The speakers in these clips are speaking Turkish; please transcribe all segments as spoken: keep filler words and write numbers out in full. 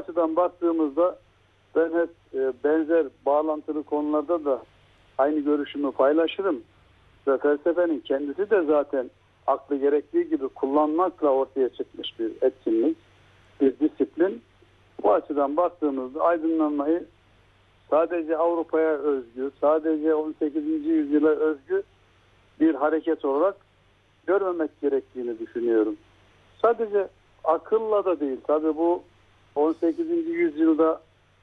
açıdan baktığımızda ben hep e, benzer bağlantılı konularda da aynı görüşümü paylaşırım. Ve felsefenin kendisi de zaten aklı gerektiği gibi kullanmakla ortaya çıkmış bir etkinlik, bir disiplin. Bu açıdan baktığımızda aydınlanmayı sadece Avrupa'ya özgü, sadece on sekizinci yüzyıla özgü bir hareket olarak görmemek gerektiğini düşünüyorum. Sadece akılla da değil. Tabii bu on sekizinci yüzyılda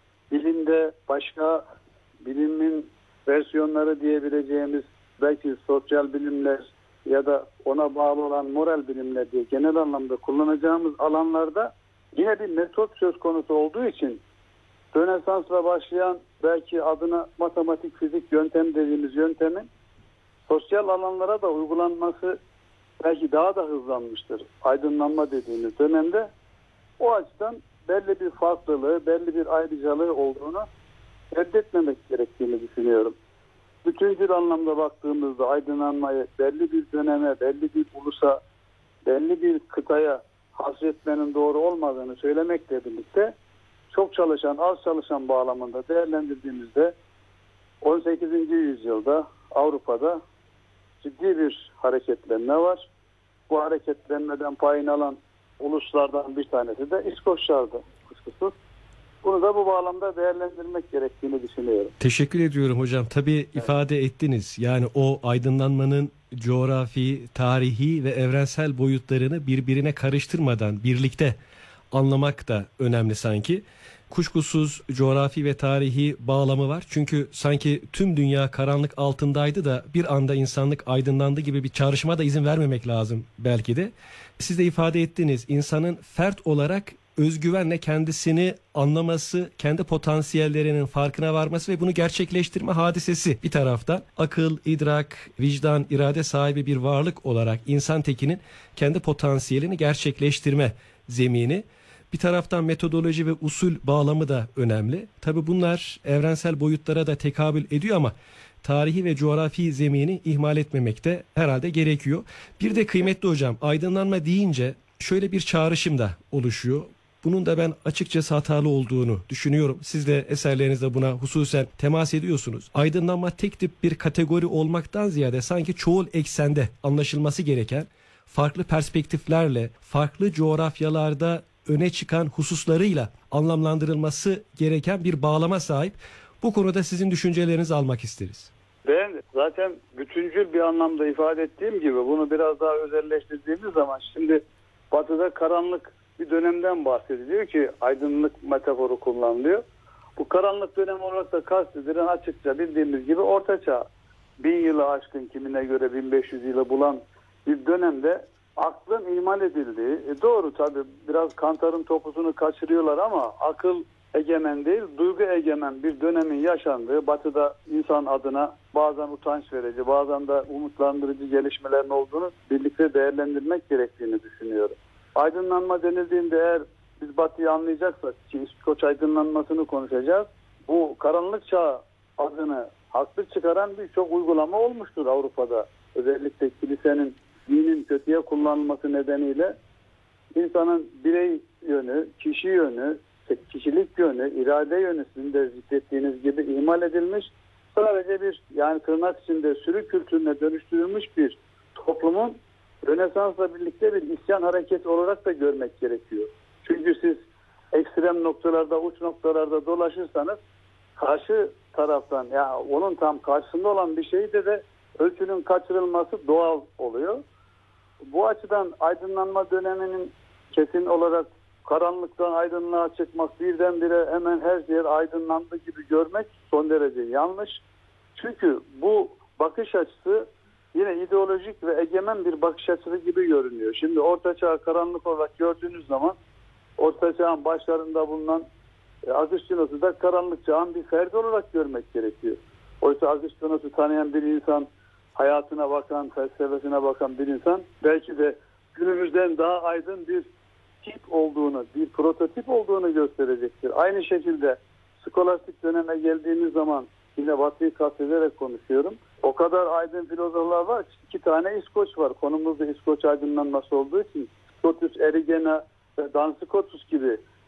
bilimde başka bilimin versiyonları diyebileceğimiz belki sosyal bilimler ya da ona bağlı olan moral bilimler diye genel anlamda kullanacağımız alanlarda yine bir metot söz konusu olduğu için Rönesans'la başlayan belki adına matematik, fizik yöntem dediğimiz yöntemin sosyal alanlara da uygulanması belki daha da hızlanmıştır. Aydınlanma dediğimiz dönemde o açıdan belli bir farklılığı, belli bir ayrıcalığı olduğunu reddetmemek gerektiğini düşünüyorum. Bütüncül anlamda baktığımızda aydınlanmayı belli bir döneme, belli bir ulusa, belli bir kıtaya hasretmenin doğru olmadığını söylemekle birlikte çok çalışan, az çalışan bağlamında değerlendirdiğimizde on sekizinci yüzyılda Avrupa'da ciddi bir hareketlenme var. Bu hareketlenmeden payını alan uluslardan bir tanesi de İskoçlardı kuşkusuz. Bunu da bu bağlamda değerlendirmek gerektiğini düşünüyorum. Teşekkür ediyorum hocam. Tabii evet. ifade ettiniz. Yani o aydınlanmanın coğrafi, tarihi ve evrensel boyutlarını birbirine karıştırmadan birlikte anlamak da önemli sanki. Kuşkusuz coğrafi ve tarihi bağlamı var. Çünkü sanki tüm dünya karanlık altındaydı da bir anda insanlık aydınlandı gibi bir çağrışıma da izin vermemek lazım belki de. Siz de ifade ettiniz. İnsanın fert olarak özgüvenle kendisini anlaması, kendi potansiyellerinin farkına varması ve bunu gerçekleştirme hadisesi bir taraftan. Akıl, idrak, vicdan, irade sahibi bir varlık olarak insan tekinin kendi potansiyelini gerçekleştirme zemini. Bir taraftan metodoloji ve usul bağlamı da önemli. Tabii bunlar evrensel boyutlara da tekabül ediyor ama tarihi ve coğrafi zemini ihmal etmemek de herhalde gerekiyor. Bir de kıymetli hocam, aydınlanma deyince şöyle bir çağrışım da oluşuyor. Bunun da ben açıkçası hatalı olduğunu düşünüyorum. Siz de eserlerinizde buna hususen temas ediyorsunuz. Aydınlanma tek tip bir kategori olmaktan ziyade sanki çoğul eksende anlaşılması gereken, farklı perspektiflerle, farklı coğrafyalarda öne çıkan hususlarıyla anlamlandırılması gereken bir bağlama sahip. Bu konuda sizin düşüncelerinizi almak isteriz. Ben zaten bütüncül bir anlamda ifade ettiğim gibi bunu biraz daha özelleştirdiğimiz zaman şimdi Batı'da karanlık bir dönemden bahsediliyor ki aydınlık metaforu kullanılıyor. Bu karanlık dönem olarak da kastedilen açıkça bildiğimiz gibi Orta Çağ. Bin yılı aşkın, kimine göre bin beş yüz yılı bulan bir dönemde aklın ihmal edildiği, e doğru tabii biraz Kantar'ın topuzunu kaçırıyorlar ama akıl egemen değil, duygu egemen bir dönemin yaşandığı, Batı'da insan adına bazen utanç verici, bazen de umutlandırıcı gelişmelerin olduğunu birlikte değerlendirmek gerektiğini düşünüyorum. Aydınlanma denildiğinde eğer biz Batı'yı anlayacaksak ki İskoç aydınlanmasını konuşacağız, bu karanlık çağ adını haklı çıkaran birçok uygulama olmuştur Avrupa'da. Özellikle kilisenin, dinin kötüye kullanılması nedeniyle insanın birey yönü, kişi yönü, kişilik yönü, irade yönü sizin de zikrettiğiniz gibi ihmal edilmiş. Sadece bir yani tırnak içinde sürü kültürüne dönüştürülmüş bir toplumun Rönesans'la birlikte bir isyan hareketi olarak da görmek gerekiyor. Çünkü siz ekstrem noktalarda, uç noktalarda dolaşırsanız karşı taraftan ya yani onun tam karşısında olan bir şeyde de ölçünün kaçırılması doğal oluyor. Bu açıdan aydınlanma döneminin kesin olarak karanlıktan aydınlığa çıkmak, birdenbire hemen her yer aydınlandı gibi görmek son derece yanlış. Çünkü bu bakış açısı yine ideolojik ve egemen bir bakış açısı gibi görünüyor. Şimdi Orta Çağ karanlık olarak gördüğünüz zaman Orta Çağ'ın başlarında bulunan e, Agustinus'u da karanlık çağın bir ferdi olarak görmek gerekiyor. Oysa Agustinus'u tanıyan bir insan, hayatına bakan, felsefesine bakan bir insan belki de günümüzden daha aydın bir tip olduğunu, bir prototip olduğunu gösterecektir. Aynı şekilde skolastik döneme geldiğimiz zaman yine Batı'yı kastederek konuşuyorum. O kadar aydın filozoflar var ki iki tane İskoç var. Konumuzda İskoç aydınlanması olduğu için Scotus Erigena ve Dan Scotus gibi